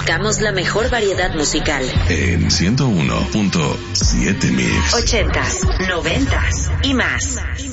Buscamos la mejor variedad musical. En 101.7 Mix. 80s, 90s y más.